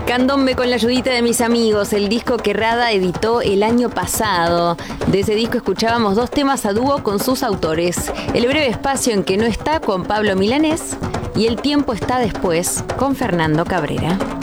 Candombe con la ayudita de mis amigos, el disco que Rada editó el año pasado. De ese disco escuchábamos 2 temas a dúo con sus autores. El breve espacio en que no está con Pablo Milanés y El tiempo está después con Fernando Cabrera.